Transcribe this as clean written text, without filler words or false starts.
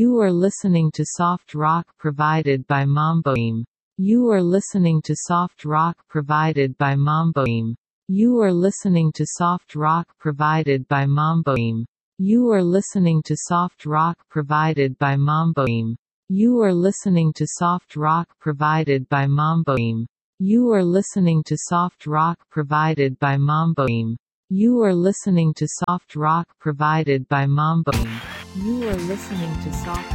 You are listening to soft rock provided by Mamboim. You are listening to soft rock provided by Mamboim. You are listening to soft rock provided by Mamboim. You are listening to soft rock provided by Mamboim. You are listening to soft rock provided by Mamboim. You are listening to soft rock provided by Mamboim. You are listening to soft rock provided by Mamboim. You are listening to soft